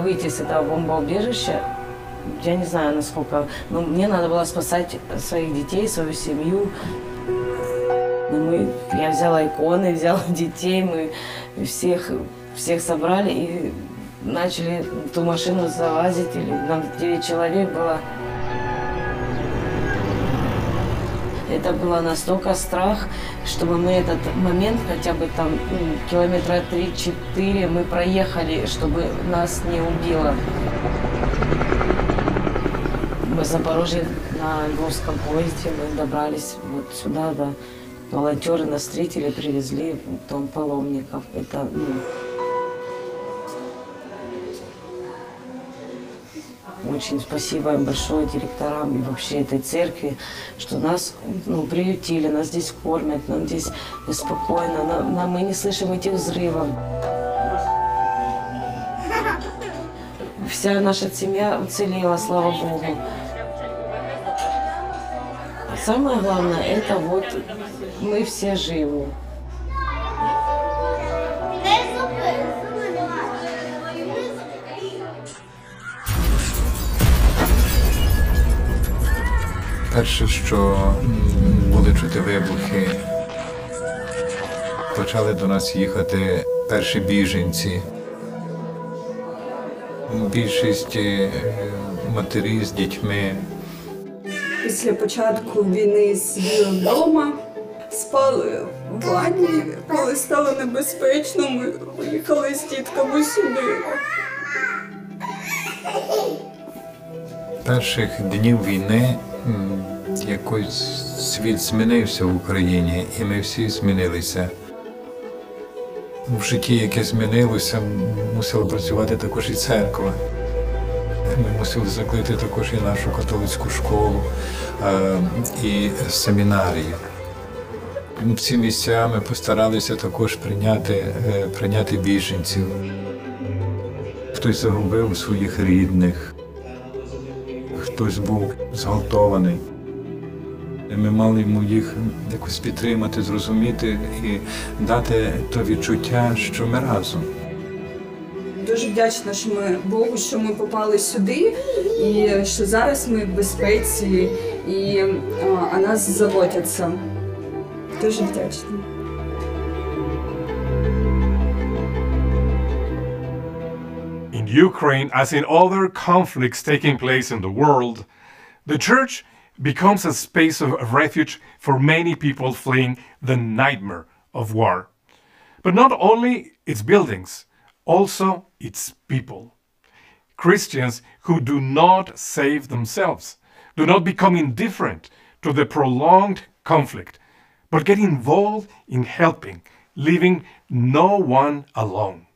выйти с этого бомбоубежища, я не знаю насколько, но мне надо было спасать своих детей, свою семью. Я взяла иконы, взяла детей, мы всех собрали и начали в ту машину залазить, нам 9 человек было. Это было настолько страх, чтобы мы этот момент хотя бы там километра 3-4 мы проехали, чтобы нас не убило. Мы в Запорожье на Львовском поезде, мы добрались вот сюда, да. Волонтеры нас встретили, привезли в дом паломников. Это, очень спасибо им большое директорам и вообще этой церкви, что нас приютили, нас здесь кормят, нам здесь спокойно, мы не слышим этих взрывов. Вся наша семья уцелела, слава Богу. Самое главное, это вот мы все живы. Перше, що були чути вибухи, почали до нас їхати перші біженці. Більшість матері з дітьми. Після початку війни сиділи вдома, спали в ванні. Коли стало небезпечно, ми поїхали з дітками сюди. Перших днів війни якось світ змінився в Україні, і ми всі змінилися. В житті, яке змінилося, мусила працювати також і церква. Ми мусили закрити також і нашу католицьку школу, і семінарію. В ці місця ми постаралися також прийняти біженців. Хтось загубив своїх рідних, хтось був зґвалтований. Ми мали йому їх якось підтримати, зрозуміти і дати то відчуття, що ми разом. Дуже вдячна Богу, що ми попали сюди, і що зараз ми в безпеці, і о нас заботяться. Дуже вдячна. In Ukraine, as in other conflicts taking place in the world, the church becomes a space of refuge for many people fleeing the nightmare of war. But not only its buildings, also its people. Christians who do not save themselves, do not become indifferent to the prolonged conflict, but get involved in helping, leaving no one alone.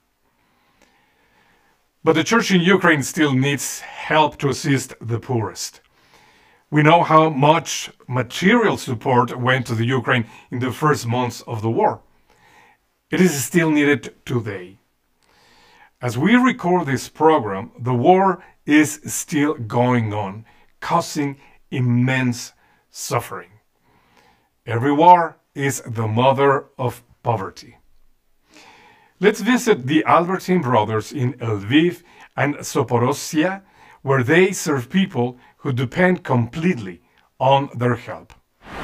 But the church in Ukraine still needs help to assist the poorest. We know how much material support went to the Ukraine in the first months of the war. It is still needed today. As we record this program, the war is still going on, causing immense suffering. Every war is the mother of poverty. Let's visit the Albertine brothers in Lviv and Zaporozhye, where they serve people who depend completely on their help.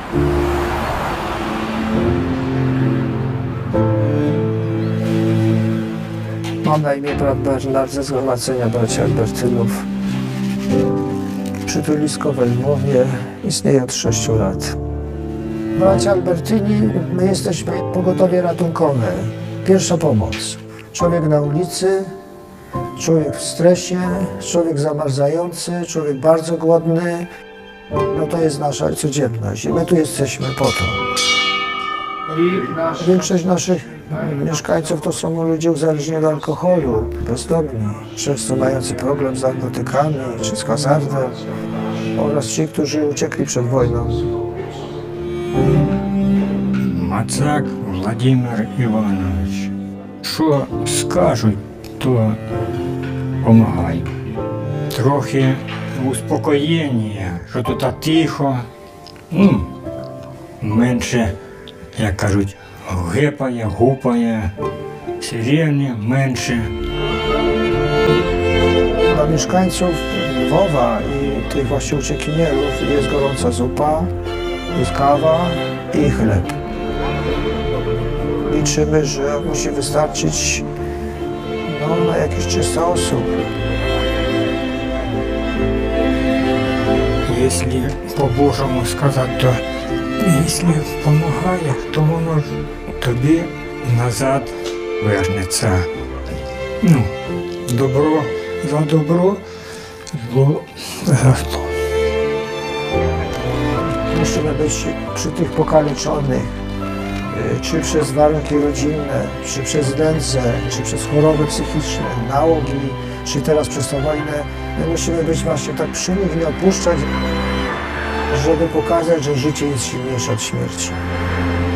Mam na imię brat Bernard ze Zgromadzenia Braci Albertynów. Przytulisko we Lwowie istnieje od 6 lat. Bracia Albertyni, my jesteśmy pogotowie ratunkowe. Pierwsza pomoc. Człowiek na ulicy, człowiek w stresie, człowiek zamarzający, człowiek bardzo głodny. No to jest nasza codzienność i my tu jesteśmy po to. Większość naszych mieszkańców to są ludzie uzależnieni od alkoholu, bezdomni, często mający problem z narkotykami czy z hazardem oraz ci, którzy uciekli przed wojną. Мацак Владимир Іванович. Що скажуть, то помагаю. Трохи успокоєння, що тут тихо, менше, як кажуть, гепає, гупає, сирени менше. Dla mieszkańców Lwowa i tych właśnie uciekinierów jest gorąca zupa, jest kawa i chleb. Liczymy, że musi wystarczyć na jakieś 300 osób. Якщо по-божому сказати, то якщо допомагає, то воно тобі назад вернеться. Добро за добро, зло за зло. Musimy być przy tych pokaleczonych, czy przez warunki rodzinne, czy przez nędzę, czy przez choroby psychiczne, nałogi, czy teraz przez tę wojnę. My musimy być właśnie tak przy nich i nie opuszczać, żeby pokazać, że życie jest silniejsze od śmierci.